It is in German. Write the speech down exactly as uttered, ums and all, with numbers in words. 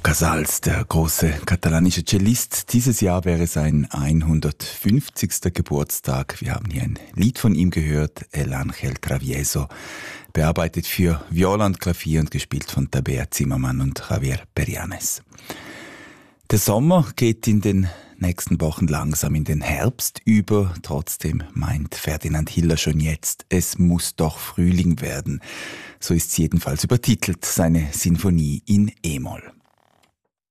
Casals, der große katalanische Cellist. Dieses Jahr wäre sein hundertfünfzigster Geburtstag. Wir haben hier ein Lied von ihm gehört, El Ángel Travieso, bearbeitet für Viola und Klavier und gespielt von Tabea Zimmermann und Javier Perianes. Der Sommer geht in den nächsten Wochen langsam in den Herbst über. Trotzdem meint Ferdinand Hiller schon jetzt, es muss doch Frühling werden. So ist es jedenfalls übertitelt, seine Sinfonie in E-Moll.